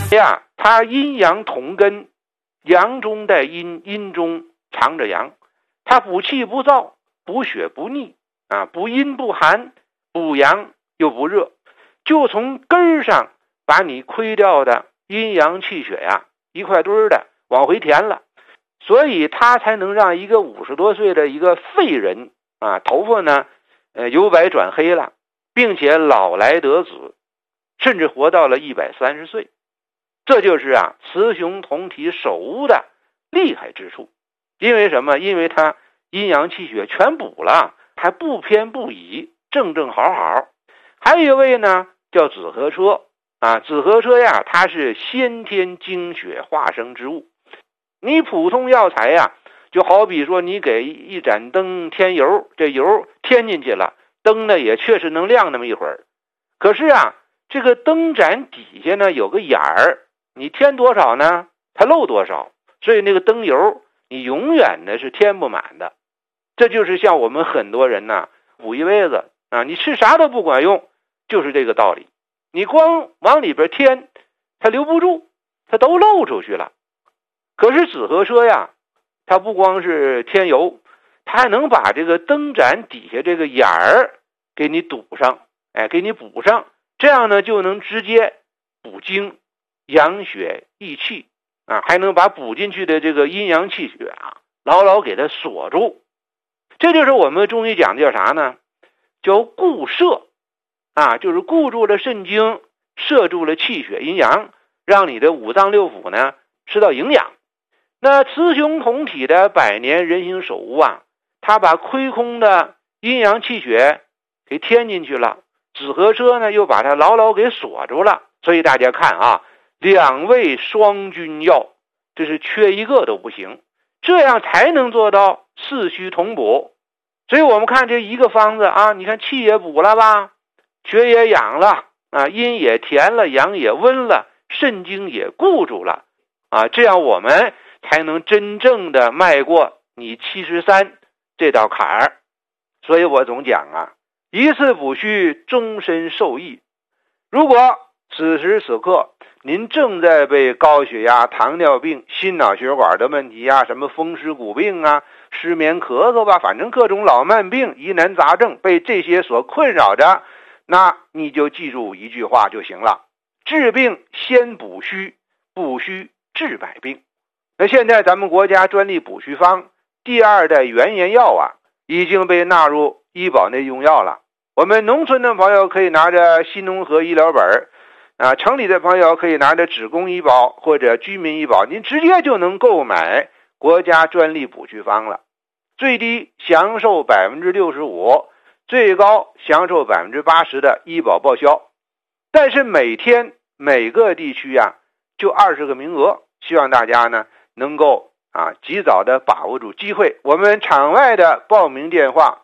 它阴阳同根，阳中带阴，阴中藏着阳，它补气不燥，补血不腻补阴不寒，补阳又不热，就从根上把你亏掉的阴阳气血一块堆的往回填了，所以它才能让一个50多岁的一个废人头发呢由白转黑了，并且老来得子，甚至活到了130岁。这就是雌雄同体手乌的厉害之处。因为什么？因为它阴阳气血全补了，还不偏不倚，正正好好。还有一位呢叫紫河车紫河车它是先天精血化生之物。你普通药材就好比说你给一盏灯添油，这油添进去了，灯呢也确实能亮那么一会儿。可是这个灯盏底下呢有个眼儿，你添多少呢它漏多少，所以那个灯油你永远呢是添不满的。这就是像我们很多人补一辈子你吃啥都不管用，就是这个道理。你光往里边添，它留不住，它都漏出去了。可是紫河车它不光是添油，它还能把这个灯盏底下这个眼儿给你堵上，给你补上，这样呢就能直接补精养血益气还能把补进去的这个阴阳气血牢牢给它锁住。这就是我们中医讲的叫啥呢？叫固摄就是固住了肾精，摄住了气血阴阳，让你的五脏六腑呢吃到营养。那雌雄同体的百年人形手乌它把亏空的阴阳气血给添进去了，紫河车呢又把它牢牢给锁住了。所以大家看两味双君药，这是缺一个都不行，这样才能做到四虚同补。所以我们看这一个方子你看气也补了吧，血也养了阴也填了，阳也温了，肾精也固住了这样我们才能真正的迈过你73这道坎儿。所以我总讲一次补虚终身受益。如果此时此刻您正在被高血压、糖尿病、心脑血管的问题什么风湿骨病失眠咳嗽吧，反正各种老慢病疑难杂症被这些所困扰着，那你就记住一句话就行了：治病先补虚，补虚治百病。那现在咱们国家专利补虚方第2代原研药已经被纳入医保内用药了。我们农村的朋友可以拿着新农合医疗本城里的朋友可以拿着职工医保或者居民医保，您直接就能购买国家专利补虚方了。最低享受 65%， 最高享受 80% 的医保报销。但是每天每个地区就20个名额，希望大家呢能够及早的把握住机会。我们场外的报名电话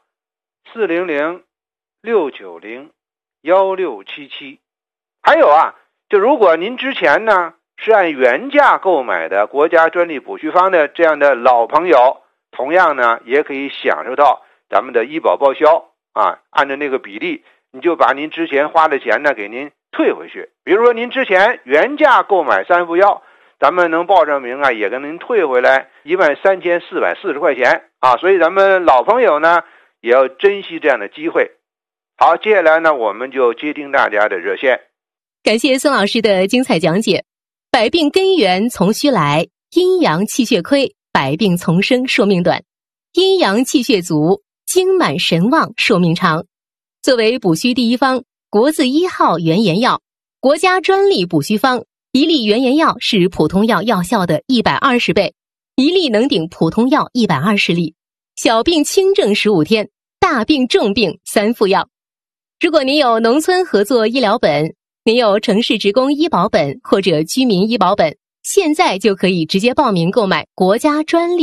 400-690-1677。还有就如果您之前呢是按原价购买的国家专利补虚方的这样的老朋友，同样呢也可以享受到咱们的医保报销按照那个比例，你就把您之前花的钱呢给您退回去。比如说您之前原价购买3副药，咱们能报上名也跟您退回来13440块钱所以咱们老朋友呢也要珍惜这样的机会。好，接下来呢我们就接听大家的热线。 感谢孙老师的精彩讲解。百病根源从虚来，阴阳气血亏，百病丛生，寿命短；阴阳气血足，精满神旺，寿命长。作为补虚第一方，国字1号原研药，国家专利补虚方，一粒原研药是普通药药效的120倍，一粒能顶普通药120粒。小病轻症15天，大病重病3副药。如果您有农村合作医疗本，您有城市职工医保本或者居民医保本，现在就可以直接报名购买国家专利